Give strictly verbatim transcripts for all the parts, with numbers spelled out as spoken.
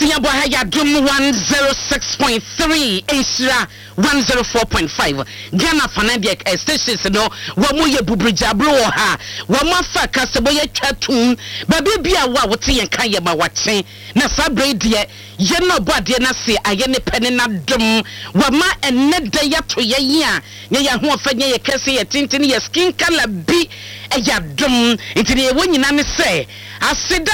Abusua Boha Yadum one oh six point three, Asia one oh four point five. Ghana Fanadiak stations no Wamuye Bubrija ha Wamafa Kasaboya Chatum Baby Bia Wati and Kayama watching na Sabre dear Yeno Badia Nasi Ayene Penina Dum Wama and Neda Yato Ya Nya Hua Fanya Kasi a Tintin ya skin color be a Yadum into the when you name say Asida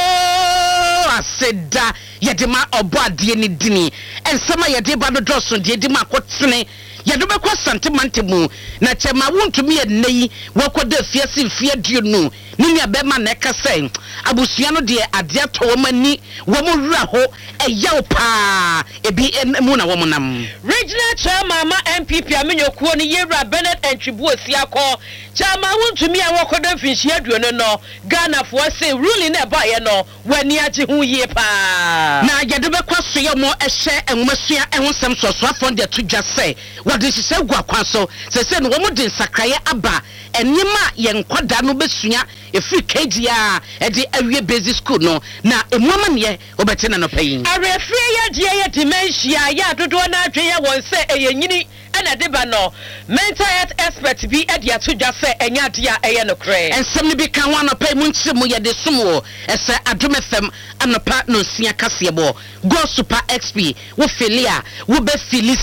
Asida Yadima Obadi ni Dini and some of Yadiba the Dawson Yadima Kotsune Yaduba Santimantemu na chema won to me a nay wakode fiasi fear do you know Ninya Bema Neka saying Abusiano de Adia Tomani Woman Raho a yaw pa a B M Muna womanam. Regional Chairman M P P Aminyo Kwoni Yera Bennett and Chibu Siako Chama won to me a wakode fish yadu no Ghana for say ruling a buyer no when yaji hu ye pa. Na Yaduba Kwasuya mo a share and Messia and some so from there to just say what this is a guaquaso says no woman din Sakaya Abba and Nima Yan Quadano Besuya. If you K G R at the area basic school no na a woman ye obetina no paying. A referee ya dementia ya do do na dwe won say e yini and a debano mental health expert be at ya to just say enya dia e no kre. And some be kan one pay munchimu ya de sumo e say Adom F M anopa no sia kasebo go super X P wo filia wo be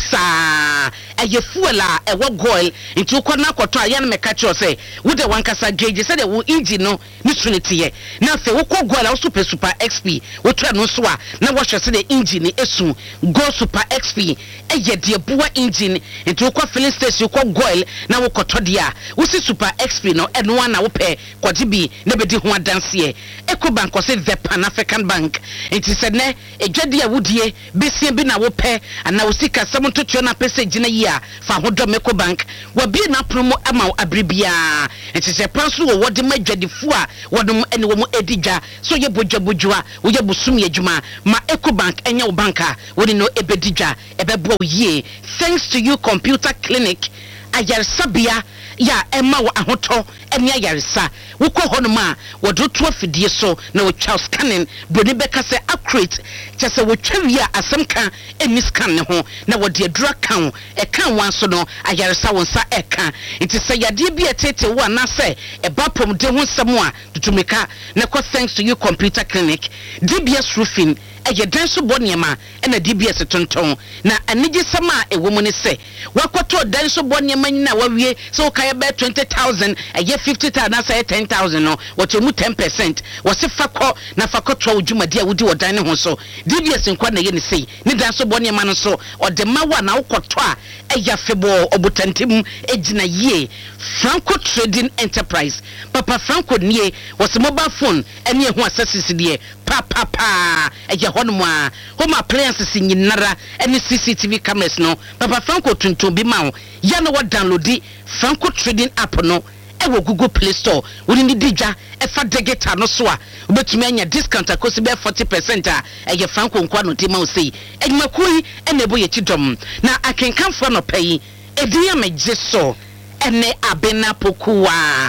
filisa e ye fuela e wo goil into kona koto ayan me catch say wo de wan kasa gauge say de wo engine no ni trinity ye na fe wo ko goil super super X P wo tra no so a na wo hwe say the engine esu go super X P e ye de buwa engine into ko filling station ko goil na wo koto dia wo si super X P no e no na wo pe kwaji bi na be di ho adanse ye Ecobank say the Pan African Bank it is ne ejwade a wodie besie bi na wo pe ana wo sika seven to two na pese gina yi a fa hodom Ecobank wo bi na promo ama abribia it is a panso wo wode madwadefo a wodom ene wo mu edija so ye bojabojua wo ye busum ye djuma ma Ecobank enya wo banka wo ni no ebedija ebebo ye thanks to you computer clinic ayarsabia ya emma wo ahoto ene ayarsa wo kɔ honoma wo do to afidie so na wo Charles Canning broni beka se accurate kyese wo twawi a asem kan eni scan ne ho na wo de adura kan e kan wan so no ayarsa won sa e kan enti se yade bi etete wo na se e ba pom de ho nsem a tutumeka na ko thanks to you computer clinic D B S roofing eye dan so boniema na D B S tonton na anigi sama e wo mu ne se wakoto dan so boniema nyina wawie so kaya be twenty thousand eye fifty thousand na say ten thousand no what mu ten percent wose fakọ na fakọtọ odwumadi a wodi odan ne ho so D B S nkwa na ye ne sei ne dan so boniema no so odema wa na wokọtọ a eya febo obutantim ejina ye Franco Trading Enterprise Papa Franco nie was mobile phone ene ho accessories die pa pa pa eya hono a home appliances nyinara ene C C T V cameras no Papa Franco tuntum bi ma wo ya no wa download Franco Trading app no ewo Google Play Store woni ni dija e fa digital no so a obetumi anya discount akosi be forty percent a eye Franco nkwa no di ma wo sei edmakui ene bo ye chidom na akenkanfo no pay ediya megye so ene abena pokuwa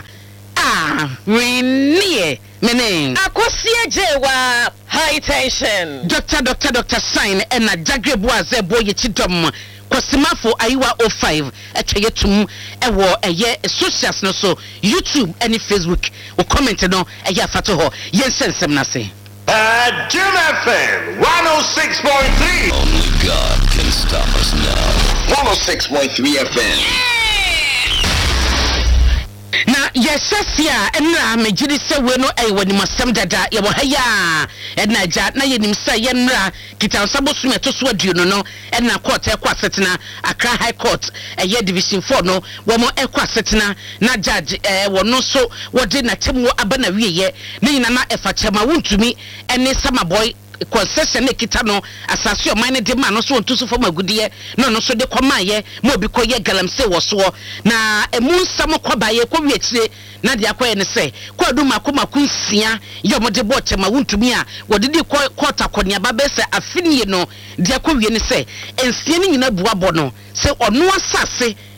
ah renie mene akosie jewa high tension doctor doctor doctor sign ena jagrebu azebo ye chidom Kosimafo Aiwa oh five etwe tum ewo eye socials no so YouTube and Facebook o comment no eye afato ho yensensem na se Adom F M one oh six point three. Only God can stop us now. one oh six point three F M. Na yesasia enra mejiri se we no ai wani masam dada ye wo haya enna ja na ye nim se ye nra kitansabo sume to so aduno no enna court e kwa setena Accra High Court eye division four no wo mo e kwa setena na judge eh wo no so wo de na temu abana wiye ne nyina na e fa chema wontumi ene sama boy concession ekita no asase o mine de ma no so ontu so fo magudie no no so de komaye mo bi koye galamse wo so na emu nsam kobaye ko wiechire na de akoye ne se ko adu makoma kunsia ye mo de bo chema wontumi a wo de di kota konia ba be se afini no de akowie ne se ensie ni nyina buabo no se ono asase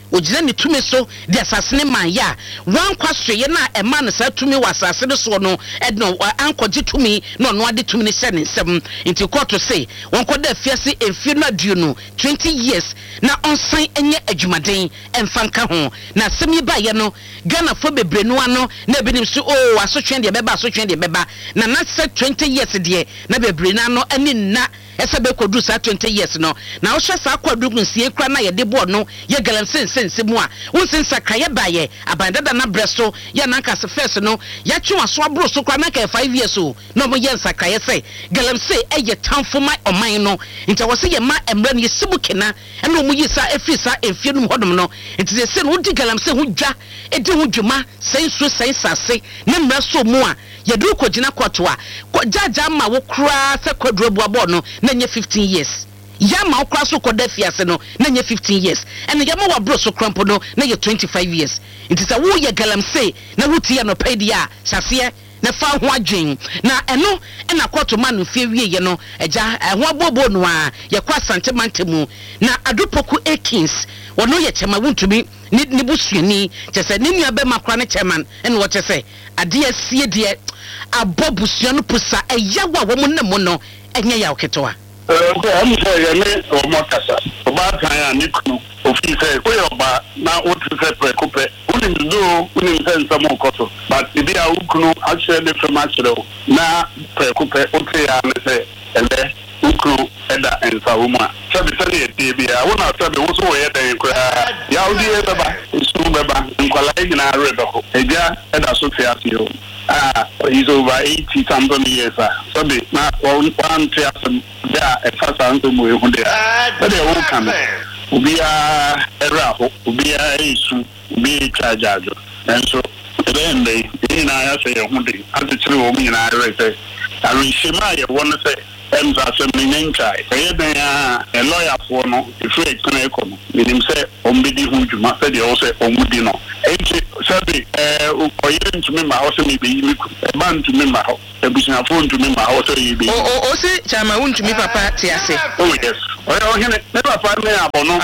ogyina ne tumi so de asase ne man ya wan kwasoye na e man sa tumi wa asase ne so no e no ankogye tumi no no ade tumi ne hyɛ ne nsɛm nti court say won koda afiase emfie no aduo no twenty years na onsan enye adwumaden emfanka ho na asɛm yi ba ye no Ghana fo bebre no ano na ebinim so oh asotwe de beba asotwe de beba na na se twenty years de na bebre na no ani na esa be kodu sa twenty years no na wo hwɛ sa kwadu nsie kra na ye de bo no ye galamsen sense mu a wonsen sakaye baye abandada na bresto ya na nka se first no ya twe waso abro so kra na ka five years o no mo ye sakaye se galamse eye tamfo mai oman no nta wo se ye ma emra no ye sibukena ena mo yi sa efi sa efie no hodom no nti se no di galamse ho dwa edi ho dwuma sen so sen sase ne mra so mu a ye du ko gina kwato a jaja ma wo kra se kwadro buabo no na nye fifteen years ya ma okra so koda fiase no na nye fifteen years ene ya ma wa bro so krampo no na ye twenty-five years nti sa wo ye galamse na huti ya no pedi a sase na fa ho adwen na eno ena kwato ma no fie wie ye no eja ho abobo no a ye kwa santemantemu na adopoku Akins wono ye chema wuntumi ni ni busuani chese ni nua be makra ne chairman ene wo chese ade asie de abobusuan no pusa eyawa wo mo ne mo no enye ya oketoa eh ko am say ye me o mo kasa o ba kan ya ni kunu o fi say ko yo ba na o ti say pre ko pe uni do uni say nsamo koto but e dia ukunu actually from actually na pre ko pe o ti ya me say ele ukunu eda ensa wo ma sabi sabi e ti bia wona sabi wo so wo ye den ko ya odi e baba su baba nkwala e na rebe ko eja eda so fi asio ah he's over eighty something years so be na one one three there a fast and to move on there but they won't come obi a era ho obi a isu obi charge and so then they in I say ho dey at the three wo me na right say I reshema ye won say em za so me nkai e ben a lawyer for no if we can e come menim say ombedi hu djuma say dey o say omudi no enti sabi eh oye ntumi ma ho say me be yimi ku e ban ntumi ma ho e busia fo ntumi ma ho say be o o si chama ntumi papa ti ase oh yes oye o hene me papa me abono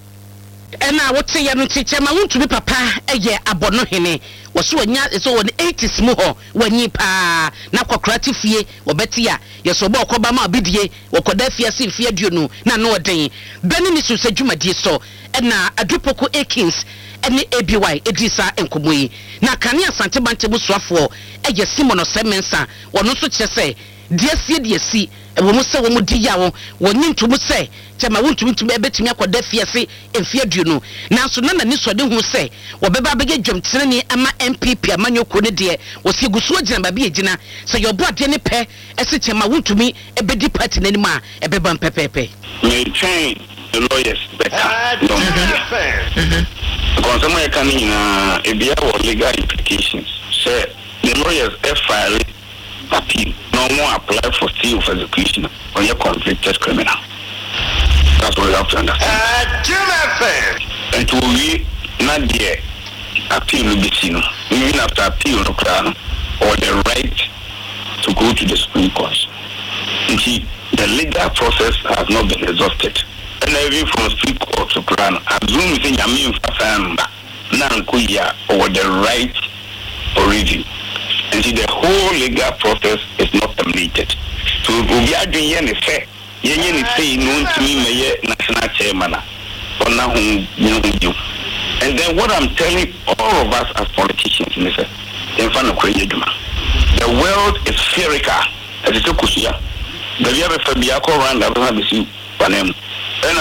ena wote ye no ti chama ntumi papa eye abono hene wo so anya so won eighties mu ho wanyi pa na kwokrati fie wo beti a ye so bo koba ma bidie wo koda fie se fie duo no na no den beni ni so se dwumadie so ena Adopoko Akins ene A B Y edisa enkomoyi na kane asante bante busuafo eye Simon Semensa wono so kyese die sie die si wo mu se wo mu di yawo wonyi ntumu se chama wontum ntum ebetimi akoda fie se enfie duo no na so na nani so de hu se wo beba bege dwamtene ni ama M P P amanyoko ne de wo se gusu agina ba bi agina se yo bo ade ne pe ese chama wontumi ebedi party nani ma ebeba mpepepe me train the lawyers better don't mhm because some can in a bia or legal implications say the lawyers file appeal no more apply for stay of execution on your convicted criminal. That's what you have to understand. Uh, Jim F M. And to we not there appeal will be seen even after appeal no crown or the right to go to the Supreme Court. You see, the legal process has not been exhausted. And even from Supreme Court to crown, assume saying Yamin Fasamba Nankuya or the right for review. And see, the whole legal process is not terminated. So we are doing any fair. Yen say no to me may national chairman or now you. And then what I'm telling all of us as politicians, Mister in front of the world is spherical as it's a kusia. The year of Fabiaco ran that have seen Panem. And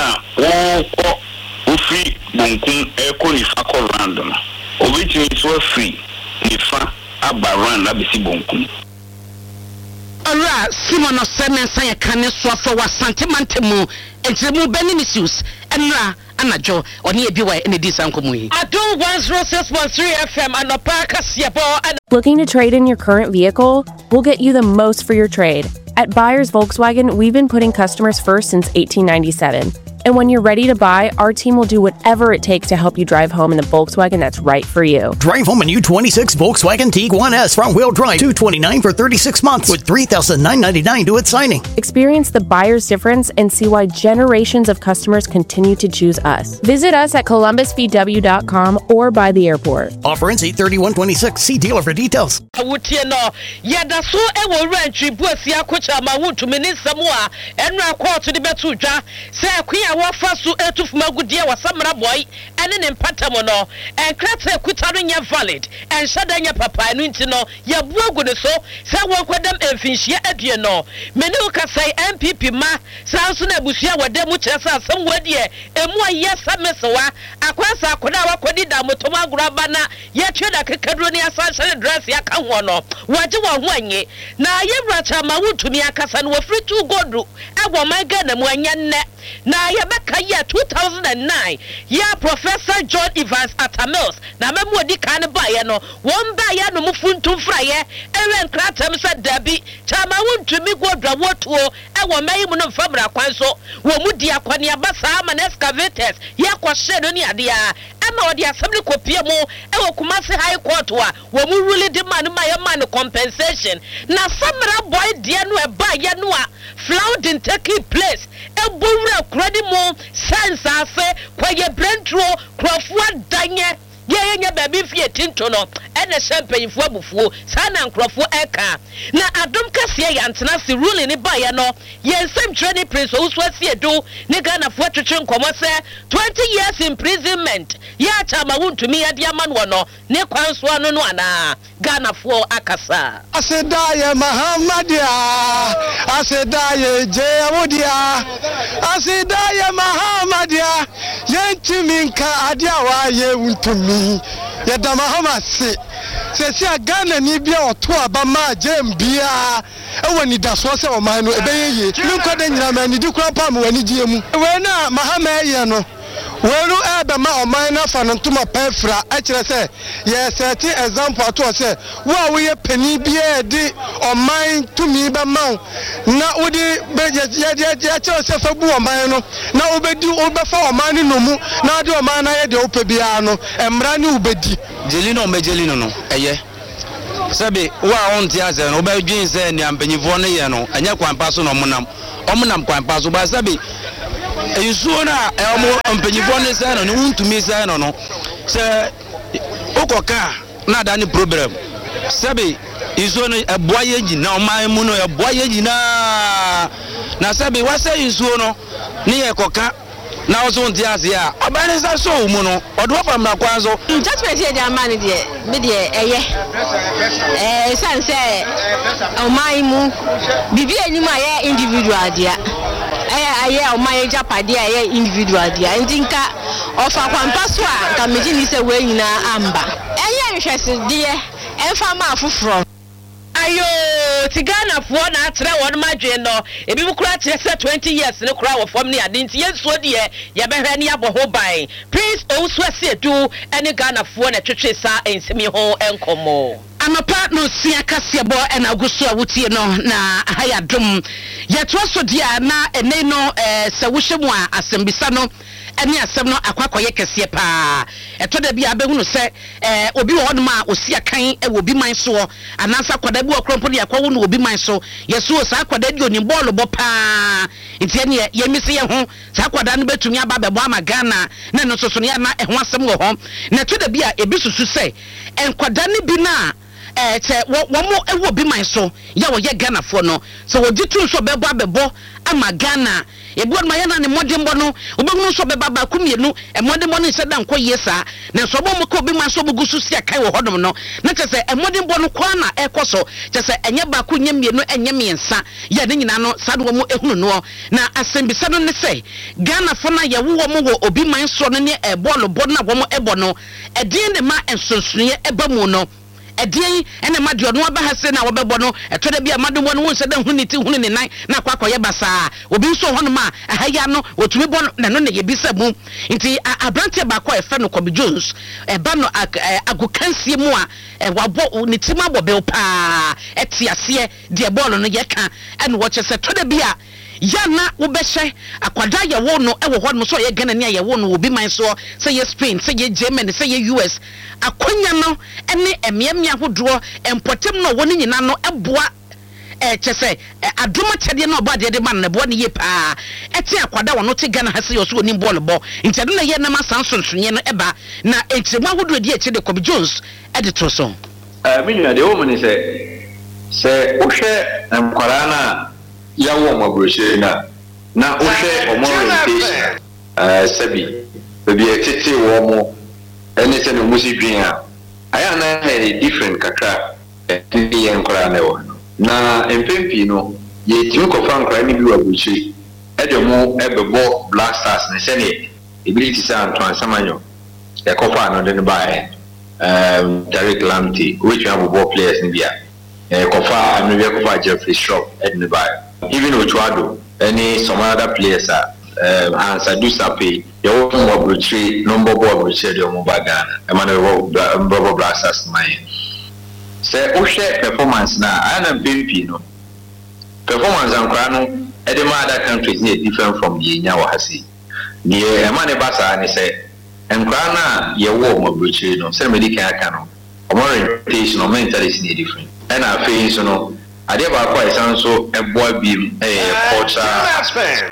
uh free Bunkum Echo if I call random. Or which means we're free if I run that be Bunkum. Ora Simon Semensa ya kane so afọ wa santimantemu entremu beni news enra anajo oni ebi wa ene di sankomu yi Adum one oh six point three F M anopa kasiebo. Looking to trade in your current vehicle? We'll get you the most for your trade. At Buyers Volkswagen, we've been putting customers first since eighteen ninety-seven. And when you're ready to buy, our team will do whatever it takes to help you drive home in the Volkswagen that's right for you. Drive home a new twenty-six Volkswagen Tiguan S front-wheel drive, two hundred twenty-nine dollars for thirty-six months with three thousand nine hundred ninety-nine dollars to its signing. Experience the buyer's difference and see why generations of customers continue to choose us. Visit us at columbus v w dot com or by the airport. Offer ends eight thirty-one twenty-six. See dealer for details. Awutie no yada so e wo rentry buasi akocha ma wuntu minisam a enra court de betu dwa se akwan a wo fa so etufuma gudie wasamra boy ene ne mpatam no enkrata kuta no nya valid en shada nya papa enu nti no ye buagu ne so se wo kwadam emfinhie adue no meni ukasai M P P ma sanso na busia wade mu kyeresa asem wadie emu aye samesewa akwasa akoda wakodi da motoma aguraba na ye tweda kekadro ne asanhye dress ya ka ho no waje wa ho anye na ye bracha ma wutumi akasa no free to godru ebo manga na mu anya nne na ye beka ye two thousand nine ya Professor John Evans Atamils na memu odi kan ba ye no won ba ye no mufuntum fraye ewe nkratam sa dabi chama wuntumi godru wotuo ewo mai mu no famra kwan so wo mu di akwani abasa ama na excavators ye kwahye no ni ade a ama odi assembly kopie mu ewo Kumasi High Court wa wo mu really demand ma ye man compensation na samra boy dia no e ba ye no a flood in taking place e bowura kredi mu sense afe kwaye brentro krofua danye ye nya baby fie tinto no ene champagne fu abufuo sana nkrofo eka na adom kase ya ntena si ruling ni ba ye no ye nsem training prince osu asie do ne Ghana fu atwetwe nkomo se twenty years imprisonment ya chama wuntumi ya dia man wono ne kwanso ano no ana Ghana fu akasa asedaye Muhammadia asedaye Jewudia asedaye Muhammadia yentiminka adia wa ye wuntumi yada Muhammad se se se Ghana ni bia oto abama jembia ewani daso se o man no ebeyeye nkoda nyina ma ni di kura pa ma wani gie mu we na Muhammad ye no welu ebe ma o man na fa no ntuma pefra a kire se ye set example to se wa we ye pani bia di o man tumi be ma na odi be ye ye kire se fa bu o man no na obedi obefa o man ni no mu na de o man na ye de ope bia no emra ni obedi jelino me jelino no eye sabe wa on ti ase no be dwin se ni ampanyifo no ye no anya kwampa so no monam omonam kwampa so ba sabe eyusuo na omo ampanyifo no se no ni untumi se no no se okoka na da ni problem sabe yusuo no eboa ye gina o man mu no eboa ye gina na sabe wa se yusuo no ni ekoka na ozo nti ase a abane sa so mu no odo pamra kwanzo judgment here the man de me de eye eh san say o mai mu bibi eni ma ye individual dia eh aye o mai japade aye individual dia ndinka ofa kwampa so a ka meji ni se we nyina amba eye nhwese de emfa ma afoforo ayo tigana fo na atre won madwe no ebi bukura atre se twenty years ne kura wo fam ne ade nti yenso de ye behwe ne aboho ban Prince Owusu Asiedu ene Ghana fo na twetwe sa ensemi ho enkomo amapa no sia kase bo ena guso a wutie no na haya dum yeto so dia na ene no eh se wohwemu a asembisa no ene asem no akwakoye kese pa eto da bia behunu se eh obi wo no ma osia kan e wo bi man so anansa kwada bi okrompo ne akwawo no obi man so yeso sa kwada di oni ball bo pa nti ene ye misi ye ho sa kwada no betumi aba bebo ama Ghana na no so so ne na e ho asem wo ho na eto da bia ebi susu se enkwada ne bi na eh che wo mo ewo bi man so ya wo ye Ghana fo no so wo ditu so bebo abebo ama Ghana ebu ma ya na ne modembo no obegunu so beba ba kumienu e modembo no se da nko yesa na so bo mo ko bi man so bugusu sia kai wo hodom no na che se e modembo no kwa na ekoso che se enye ba ku nyemienu enye miensa ya ne nyina no sadu wo mo ehunu no na asembisa no ne se Ghana fo na ye wo mo wo obi man so no ne e bolo bo na wo mo ebo no e din de ma ensonsoye eba mu no ɛdeɛn ɛna ma deɛ no aba ha se na wɔbɛbɔ no ɛtɔ da bi a madom no wonhyɛ da hu ne ti hu ne nan na akɔ akɔyɛ basaa obi nso hɔ no ma ahaya no wɔtumi bɔ no no ne yɛbisa mu nti abrante baako a ɛfɛ no Kobe Jones ɛba no agokansie mu a wabɔ ne tim abɔ bɛw paa ɛte aseɛ deɛ bɔɔlo no yɛka ɛna wɔkyɛ sɛ tɔ da bi a yana wobɛhyɛ akwada yɛwo no ɛwɔ hɔ no so yɛ Ghana ne yɛwo no obi man so sɛ yɛ Spain sɛ yɛ Germany sɛ yɛ U S akonya no ɛne ɛmiamia hodoɔ empɔtem no wɔn nyina no ɛboa eh kyɛ sɛ adoma kyɛdeɛ no ɔba deɛ de ma no boa ne yɛ paa ɛte akwada wɔn no te Ghana ha sɛ yɛ so oni bɔɔl bɔ nti ɛno na yɛ nam asan sonsonye no ɛba na ɛnkyerɛmu ahodoɔ di akyi de Kobe Jones ɛde to so eh me nua de wo mu ne sɛ sɛ wohwɛ nkwara na yawo mo brochure na na wohwɛ omo orientation eh sabi bebi etete wo mo ene se no musi dwen a aya na e different kakra e ye nkora na wo na empempi no ye timi ko fan nkora ni bi wa brochure e de mo e bebo Black Stars ne se ne ability sa Antoine Samanyo e ko fa no de ne ba e um Derek Lamptey which one of ball players ni bia e ko fa no be ko fa Jeffrey Shaw e de ne ba even Ochoado any some other players are um Hansa Dusape you want more brochure number board brochure the mo bagana e man the Black Stars man say o share performance na ana bimpi no performance ankra no e de ma other countries dey different from the nya wa hasi the e man e basa ni say ankra na ye wo mo brochure no say medical aka no orientation or mentality dey different and I feel so no ade ba kwa isan so eboa bim eh culture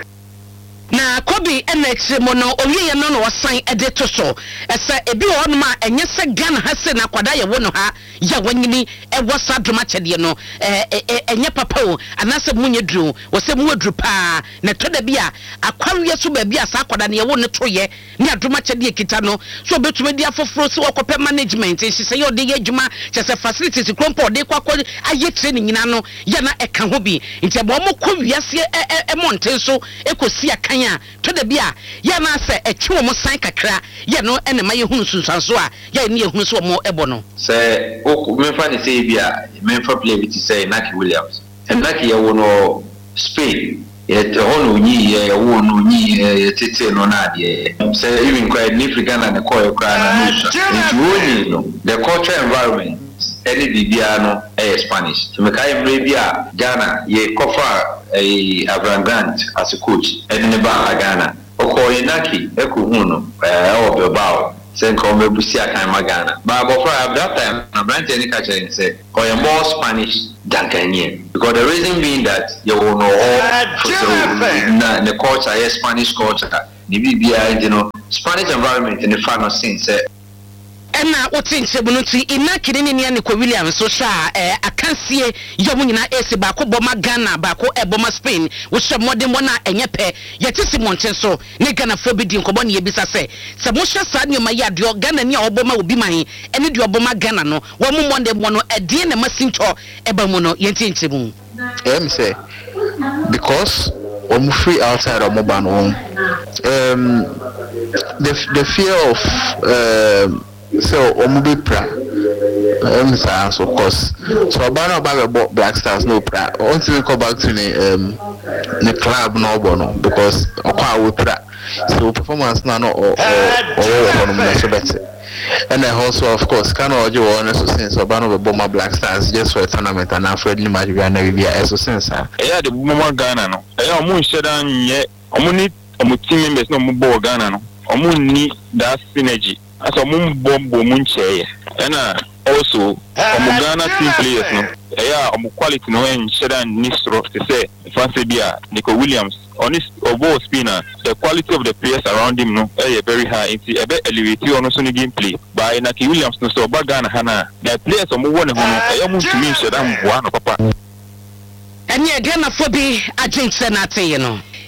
na Kobe enechi mo no owie no no wasan ede to so ese ebi wo no ma enye se Ghana ha se na kwada ye wo no ha ya wanyini e wosa doma chede no eh enye papa o anase munye dru wo se mu adru pa na to da bia akwawe so ba bia sa kwada ne ye wo no toye ne adoma chede kita no so betumi dia foforo se wokope management nsi se yo de ye adwuma che se facilities krompo de kwakọ aye training nyina no ya na eka ho bi nti bo mo kọ wiase e monten so ekosi aka to the bia ya na se etwe mo san kakra ya no ene ma ye hunu sunsanso a ya ne ye hunu so mo ebo no se o me fa ni se bia me fa play bit say Naki Williams and Naki ya wo no Spain ye te hono nyi ye wo no nyi ye tete no na de se even quite ni Ghana na call kra na no so no the cultural environment any bibia no eh Spanish so me kai bre bia Ghana ye kofa eh Abrangant as a coach and ne ba Ghana oko Naki e ko hu no eh o be ba sen ko me busi akan ma Ghana ba go for at that time Abrangant any catch and say ko ye more Spanish than Ghanaian because the reason being that you will know all na the culture is Spanish culture ni bibia you know Spanish environment in the final sense ena wotinche bunu ti ina kidini ne ne ko Williams so sha eh akansie yomu nyina esi ba ko boma Ghana ba ko eboma Spain wo hwe modem bona enye pe yete Simonten so ne Ghana fo bi di nkobo ne yebisa se se mo hwe sa ne ma ya de Ghana ne oboma obi man ene de oboma Ghana no wo mo modem no ede ne masinto eba mu no yentinche mu em say because I'm free outside of mobile home um the the fear of um so omubi pra um so of course so about about Black Stars no pra until we come back to the um the club no bono because okwa we pra so performance na no or or no so better and then also of course can ojo one so since obano be bomber Black Stars just for a tournament and friendly match we are na we are so since ah yeah the bomber Ghana no eh omo nheda nye omo ni omo team members no omo bo Ghana no omo ni that synergy as a mum bomb munche and also omo Ghana team players no yeah omo quality no en sheda nistro to say fancy bia Nico Williams on his over spinner the quality of the players around him no eh very high into a bit elevated on so gameplay by Naki Williams no so Ghana hana the players omo won ho eh omo tumi sheda mboa no papa enya Ghana fo bi agent senate you know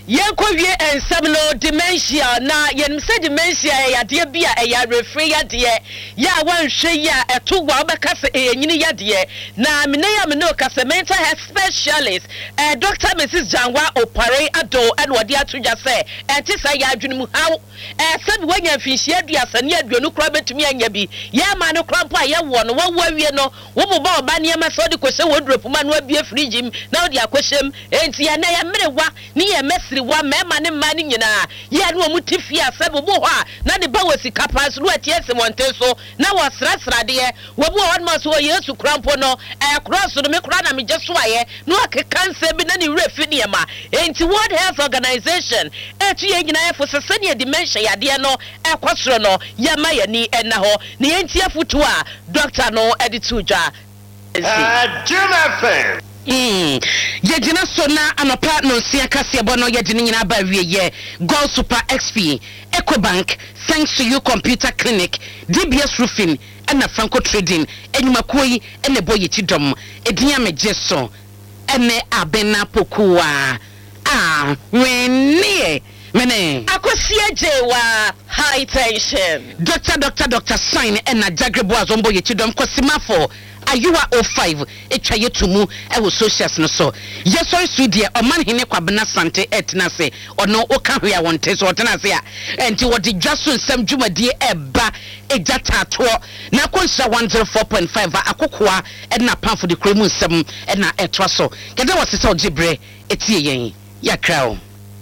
Yankowie and Samino dementia. Na yen say dementia ya dear bia a ya refree ya dear. Ya one she ya a two wabacasa a yini ya dear. Na minea minoka mental health specialist. Uh, Doctor Missus Janwa Opare Ado and Wadia to just say. And this I ya how. Uh, said when you fish ya dias and yet you no crab to me and yabi. Ya mano crampa ya one one way we know. Wobo bania masodi question would drop man will be a free gym. Now the question ain't ya na merewa ni ya mesri wa mema ne mani nyina ya no mutifia sebo bo ha na de ba wasi kapas ru atiese monteso na wasrasra de wo bo on ma so Yesu krampo no e cross no me kra na me jeso aye no akekanse bi na ni refi ne ma enti World Health Organization etu ye nyina efo sese ne dementia ya de no e kwosoro no ya ma ya ni ena ho ne enti afutu a doctor no editujwa uh Jim F M. Mm. Yejina sona anapa no sia kase bono yejina nyina ba wieye Gold Super X P Ecobank thanks to you computer clinic D B S roofing and Franco trading enyuma koyi ene boye tidom edinya mejeso ene abena pokua ah wennie mene akosia jewa high tension doctor doctor doctor sign ena jagrebo azombo ye tidom kosimafo Ayuwa oh five etwa yetumu e wo socials no so yeso studio oman hene kwabena sante etna se ono oka hwea wonte so otna se a enti wodi dwaso nsam dwumadie eba ejata to na konsa one oh four point five akokoa e na pamfo de kromu nsam e na etwa so kede wo se so gibre etie yen yakrao.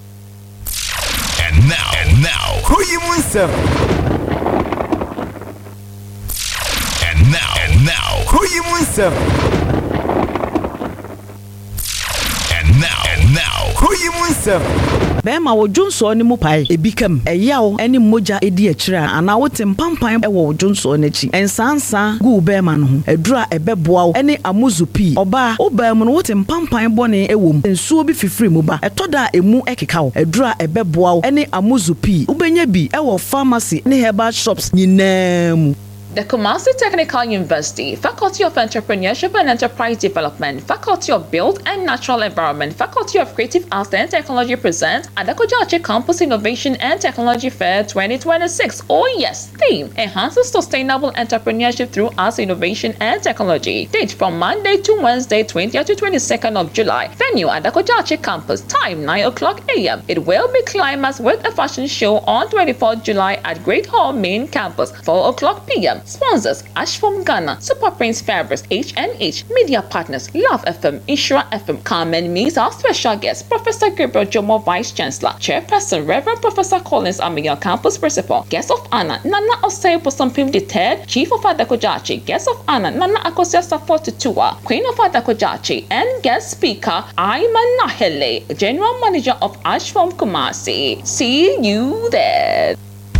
And now and now kroyimu nsam and now and now kroyimu nsam and now and now kroyimu nsam bema wo dwonso ne mu pai ebikam eyawo ene moja edi akira ana wote mpampan e wo dwonso ne chi ensansa gu bema no ho adura ebeboa ene amuzupi oba obam no wote mpampan bone ewom ensuo bi fifiri mu ba etoda emu ekeka wo adura ebeboa ene amuzupi ubenya bi e wo pharmacy ne herbal shops nyinam. The Kumasi Technical University, Faculty of Entrepreneurship and Enterprise Development, Faculty of Built and Natural Environment, Faculty of Creative Arts and Technology presents Adakojachi Campus Innovation and Technology Fair twenty twenty-six. Oh yes, theme, enhances sustainable entrepreneurship through arts, innovation and technology. Date from Monday to Wednesday, twentieth to twenty-second of July. Venue, Adakojachi Campus, time nine o'clock a m It will be climaxed with a fashion show on twenty-fourth of July at Great Hall Main Campus, four o'clock p m Sponsors, Ashform Ghana, Super Prince Fabrics, H and H, Media Partners, Love F M, Insura F M. Come and meet our special guest, Professor Gabriel Jomo, Vice Chancellor, Chairperson, Reverend Professor Collins Amiga, Campus Principal, Guest of Honor, Nana Osei Posampim the Third, Chief of Adakojachi, Guest of Honor, Nana Akosia Safo Tutua, Queen of Adakojachi, and Guest Speaker, Ayman Nahele, General Manager of Ashform Kumasi. See you there.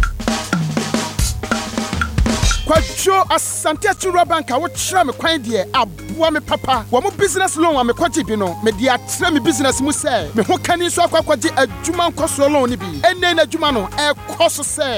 Kwajo asante chura banka wo kira me kwan de aboa me papa wo mo business loan wa me kwaji bi no me dia tra me business mu say me ho kani so akwakwaji adwuma nkoso loan ni bi enne na adwuma no e koso say